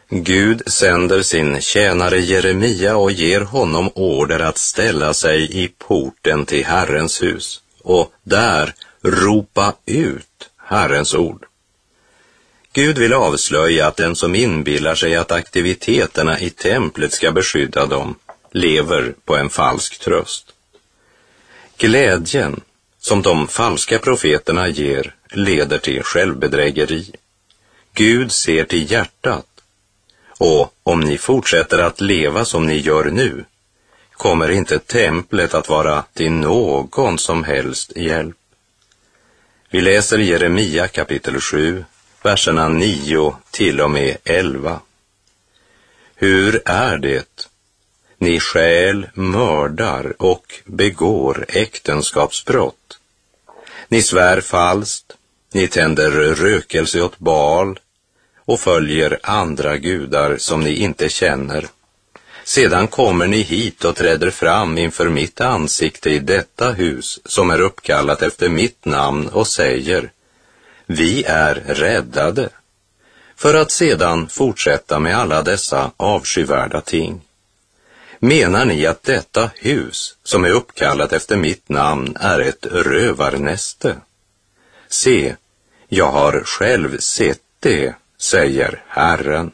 Gud sänder sin tjänare Jeremia och ger honom order att ställa sig i porten till Herrens hus och där ropa ut Herrens ord. Gud vill avslöja att den som inbillar sig att aktiviteterna i templet ska beskydda dem lever på en falsk tröst. Glädjen som de falska profeterna ger leder till självbedrägeri. Gud ser till hjärtat, och om ni fortsätter att leva som ni gör nu kommer inte templet att vara till någon som helst hjälp. Vi läser Jeremia kapitel 7, verserna 9 till och med 11. Hur är det? Ni stjäl, mördar och begår äktenskapsbrott. Ni svär falskt, ni tänder rökelse åt Baal och följer andra gudar som ni inte känner. Sedan kommer ni hit och träder fram inför mitt ansikte i detta hus som är uppkallat efter mitt namn och säger: vi är räddade, för att sedan fortsätta med alla dessa avskyvärda ting. Menar ni att detta hus som är uppkallat efter mitt namn är ett rövarnäste? Se, jag har själv sett det, säger Herren.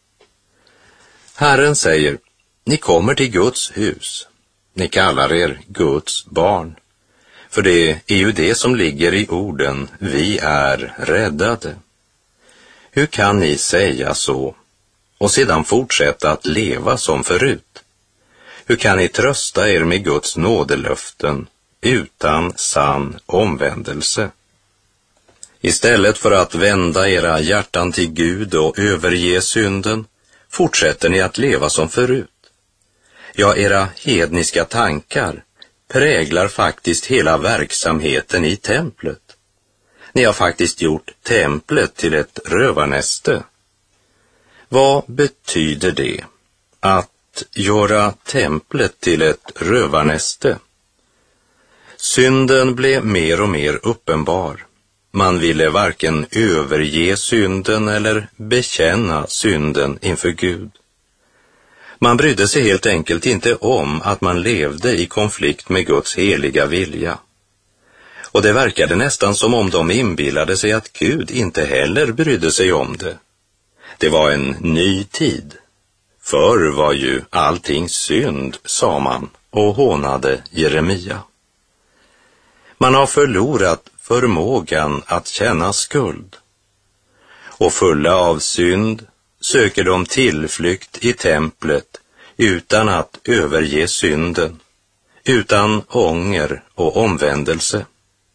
Herren säger: ni kommer till Guds hus. Ni kallar er Guds barn. För det är ju det som ligger i orden, vi är räddade. Hur kan ni säga så och sedan fortsätta att leva som förut? Hur kan ni trösta er med Guds nådelöften utan sann omvändelse? Istället för att vända era hjärtan till Gud och överge synden, fortsätter ni att leva som förut. Ja, era hedniska tankar präglar faktiskt hela verksamheten i templet. Ni har faktiskt gjort templet till ett rövarnäste. Vad betyder det att göra templet till ett rövarnäste? Synden blev mer och mer uppenbar. Man ville varken överge synden eller bekänna synden inför Gud. Man brydde sig helt enkelt inte om att man levde i konflikt med Guds heliga vilja. Och det verkade nästan som om de inbillade sig att Gud inte heller brydde sig om det. Det var en ny tid. Förr var ju allting synd, sa man och hånade Jeremia. Man har förlorat förmågan att känna skuld. Och fulla av synd söker de tillflykt i templet utan att överge synden, utan ånger och omvändelse.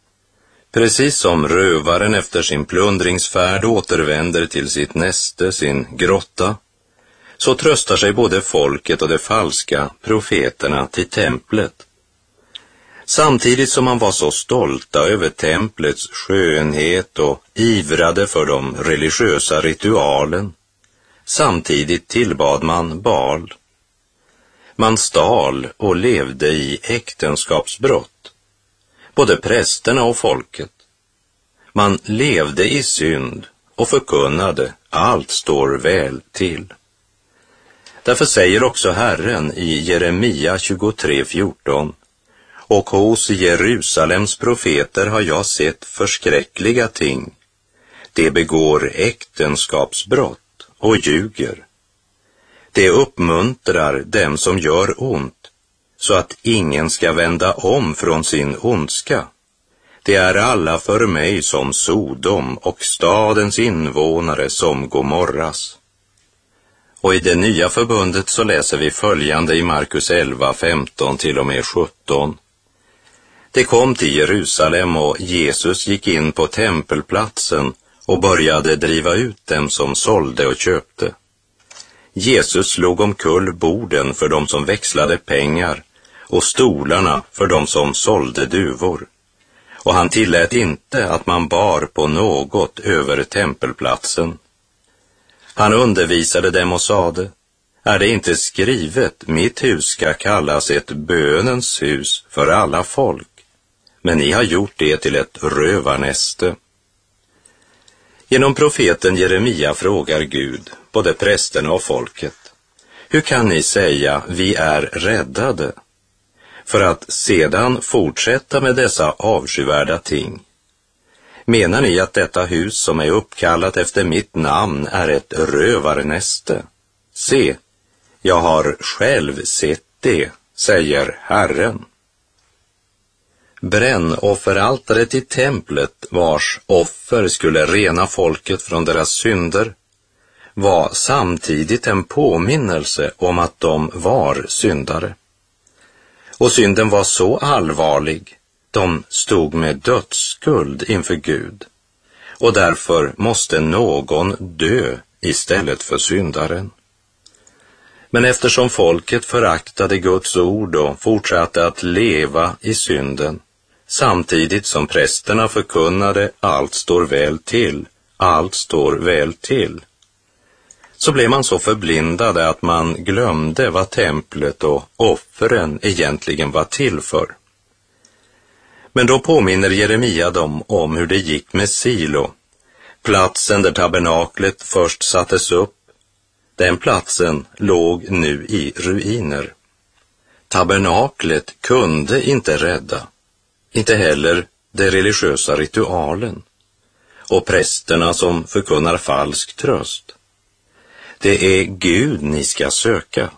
Precis som rövaren efter sin plundringsfärd återvänder till sitt näste, sin grotta, så tröstar sig både folket och de falska profeterna till templet. Samtidigt som man var så stolta över templets skönhet och ivrade för de religiösa ritualen, samtidigt tillbad man Baal. Man stal och levde i äktenskapsbrott, både prästerna och folket. Man levde i synd och förkunnade, allt står väl till. Därför säger också Herren i Jeremia 23:14: och hos Jerusalems profeter har jag sett förskräckliga ting. De begår äktenskapsbrott och ljuger. Det uppmuntrar dem som gör ont, så att ingen ska vända om från sin ondska. Det är alla för mig som Sodom och stadens invånare som Gomorras. Och i det nya förbundet så läser vi följande i Markus 11:15 till och med 17. Det kom till Jerusalem och Jesus gick in på tempelplatsen och började driva ut dem som sålde och köpte. Jesus slog omkull borden för dem som växlade pengar och stolarna för dem som sålde duvor. Och han tillät inte att man bar på något över tempelplatsen. Han undervisade dem och sade: är det inte skrivet, mitt hus ska kallas ett bönens hus för alla folk, men ni har gjort det till ett rövarnäste. Genom profeten Jeremia frågar Gud både prästerna och folket: hur kan ni säga vi är räddade? För att sedan fortsätta med dessa avskyvärda ting. Menar ni att detta hus som är uppkallat efter mitt namn är ett rövarnäste? Se, jag har själv sett det, säger Herren. Brännofferaltaret i templet, vars offer skulle rena folket från deras synder, var samtidigt en påminnelse om att de var syndare. Och synden var så allvarlig, de stod med dödsskuld inför Gud, och därför måste någon dö istället för syndaren. Men eftersom folket föraktade Guds ord och fortsatte att leva i synden, samtidigt som prästerna förkunnade allt står väl till, allt står väl till, så blev man så förblindade att man glömde vad templet och offren egentligen var till för. Men då påminner Jeremia dem om hur det gick med Silo, platsen där tabernaklet först sattes upp. Den platsen låg nu i ruiner. Tabernaklet kunde inte rädda, inte heller de religiösa ritualen och prästerna som förkunnar falsk tröst. Det är Gud ni ska söka.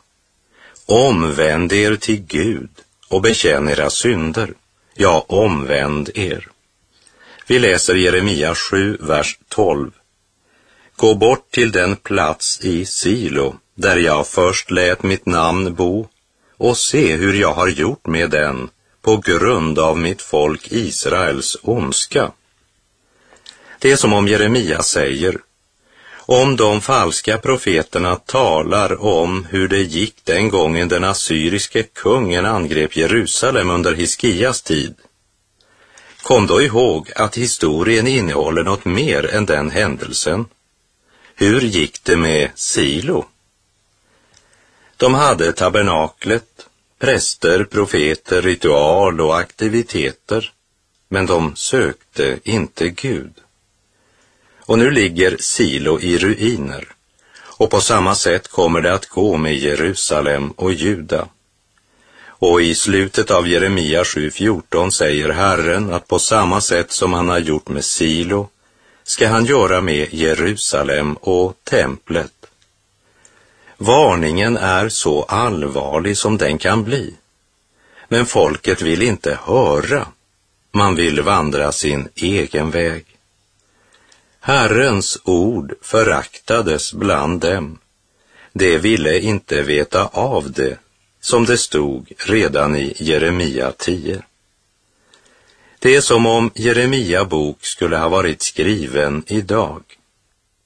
Omvänd er till Gud och bekänn era synder. Ja, omvänd er. Vi läser Jeremia 7, vers 12. Gå bort till den plats i Silo där jag först lät mitt namn bo och se hur jag har gjort med den på grund av mitt folk Israels ondska. Det är som om Jeremia säger: om de falska profeterna talar om hur det gick den gången den assyriske kungen angrep Jerusalem under Hiskias tid, kom då ihåg att historien innehåller något mer än den händelsen. Hur gick det med Silo? De hade tabernaklet, präster, profeter, ritual och aktiviteter, men de sökte inte Gud. Och nu ligger Silo i ruiner, och på samma sätt kommer det att gå med Jerusalem och Juda. Och i slutet av Jeremia 7:14 säger Herren att på samma sätt som han har gjort med Silo ska han göra med Jerusalem och templet. Varningen är så allvarlig som den kan bli, men folket vill inte höra. Man vill vandra sin egen väg. Herrens ord föraktades bland dem. De ville inte veta av det, som det stod redan i Jeremia 10. Det är som om Jeremia bok skulle ha varit skriven idag.